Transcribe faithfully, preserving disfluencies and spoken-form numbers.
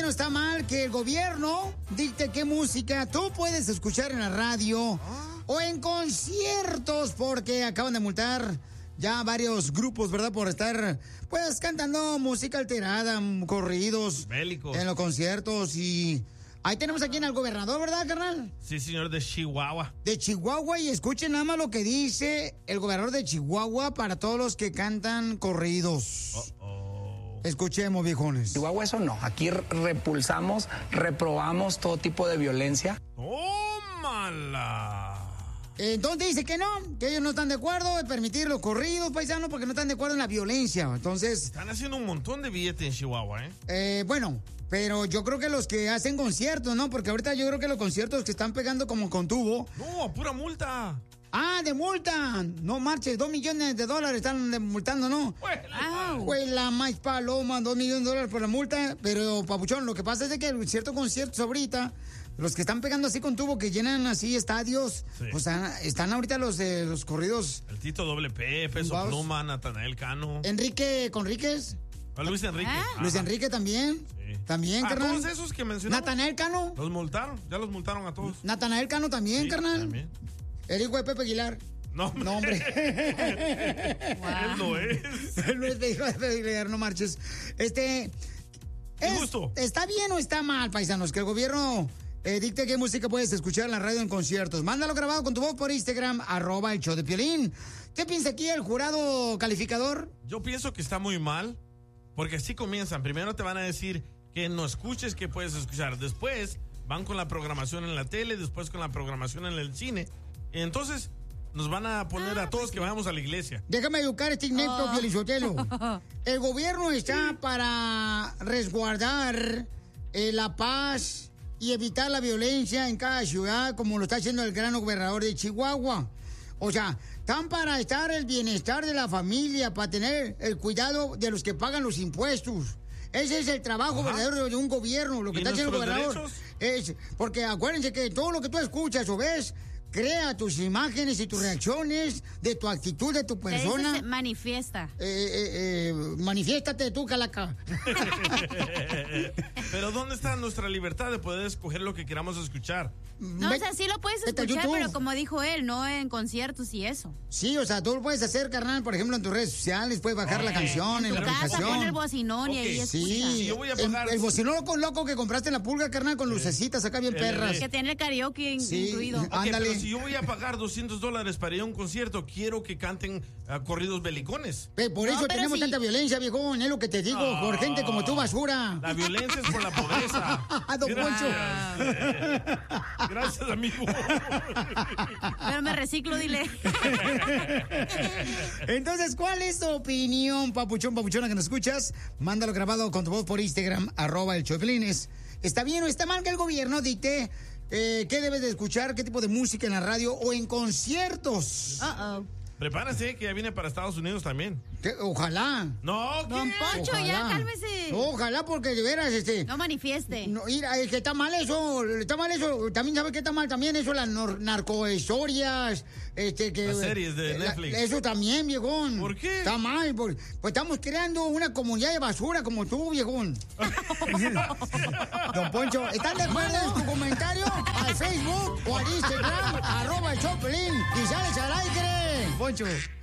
bien o está mal que el gobierno dicte qué música tú puedes escuchar en la radio o en conciertos? Porque acaban de multar ya varios grupos, ¿verdad? Por estar, pues, cantando música alterada, corridos. Bélicos. En los conciertos. Y ahí tenemos aquí al gobernador, ¿verdad, carnal? Sí, señor, de Chihuahua. De Chihuahua, y escuchen nada más lo que dice el gobernador de Chihuahua para todos los que cantan corridos. Uh-oh. Escuchemos, viejones. Chihuahua, eso no. Aquí repulsamos, reprobamos todo tipo de violencia. ¡Tómala! Entonces dice que no, que ellos no están de acuerdo en permitir los corridos, paisanos, porque no están de acuerdo en la violencia. Entonces... Están haciendo un montón de billetes en Chihuahua, ¿eh? Eh, bueno, pero yo creo que los que hacen conciertos, ¿no? Porque ahorita yo creo que los conciertos que están pegando como con tubo... No, pura multa. ¡Ah, de multa! No marches, dos millones de dólares están de multando, ¿no? Güey, la más paloma, dos millones de dólares por la multa. Pero, papuchón, lo que pasa es que el cierto conciertos ahorita... Los que están pegando así con tubo, que llenan así estadios, sí. Pues están, están ahorita los de los corridos. El Tito Doble P, Peso Vamos. Pluma, Natanael Cano. Enrique Conríquez. A Luis Enrique. ¿Ah? Luis Enrique también. Sí. También, ¿A carnal? todos esos que mencionamos? Natanael Cano. Los multaron, ya los multaron a todos. Natanael Cano también, sí, carnal. También. El hijo de Pepe Aguilar. No, hombre. No, hombre. Wow. Él no es. Él no es de hijo de Pepe Aguilar, no marches. Este... Es, gusto. ¿Está bien o está mal, paisanos, que el gobierno... Eh, dicte qué música puedes escuchar en la radio en conciertos? Mándalo grabado con tu voz por Instagram, arroba el show de Piolín. ¿Qué piensa aquí el jurado calificador? Yo pienso que está muy mal, porque así comienzan. Primero te van a decir que no escuches, que puedes escuchar. Después van con la programación en la tele, después con la programación en el cine. Y entonces nos van a poner ah, a todos pues que vayamos a la iglesia. Déjame educar a este inepto, oh. Piolizotelo. El gobierno está sí. para resguardar eh, la paz y evitar la violencia en cada ciudad, como lo está haciendo el gran gobernador de Chihuahua. O sea, están para estar el bienestar de la familia, para tener el cuidado de los que pagan los impuestos. Ese es el trabajo Ajá. verdadero de un gobierno, lo que está haciendo el gobernador. Derechos? Es porque acuérdense que todo lo que tú escuchas o ves crea tus imágenes y tus reacciones de tu actitud, de tu persona. Se manifiesta. Eh, eh, eh, manifiéstate tú, calaca. Pero ¿dónde está nuestra libertad de poder escoger lo que queramos escuchar? No, o sea, sí lo puedes escuchar, pero como dijo él, no en conciertos y eso. Sí, o sea, tú lo puedes hacer, carnal, por ejemplo, en tus redes sociales, puedes bajar okay. la canción en, en la casa, aplicación. Pon el bocinón okay. y ahí escucha. Sí, si yo voy a pagar... el, el bocinón loco, loco que compraste en la pulga, carnal, con lucecitas acá bien perras. Que tiene el karaoke sí. incluido. Okay, ándale. Pero si yo voy a pagar doscientos dólares para ir a un concierto, quiero que canten uh, corridos belicones. Pe, por no, eso tenemos si... tanta violencia, viejón, es lo que te digo, oh, por gente como tú, basura. La violencia es por la pobreza. Don Poncho. Gracias, amigo. Pero me reciclo, dile. Entonces, ¿cuál es tu opinión, papuchón, papuchona, que nos escuchas? Mándalo grabado con tu voz por Instagram, arroba el Choplines. ¿Está bien o está mal que el gobierno dicte eh, qué debes de escuchar, qué tipo de música en la radio o en conciertos? Uh-oh. Prepárese, que ya viene para Estados Unidos también. ¿Qué? Ojalá. No, ¿qué? Don Poncho, ojalá. Ya cálmese. Ojalá, porque de veras, este... No manifieste. No, mira, es que está mal eso, está mal eso. También, ¿sabes qué está mal? También eso, las narcohistorias, este, que... Las series de la, Netflix. Eso también, viejón. ¿Por qué? Está mal, pues, pues estamos creando una comunidad de basura como tú, viejón. Don Poncho, ¿están de acuerdo en tu comentario? Al Facebook o al Instagram, arroba el Choplin, y sales al aire. Poncho.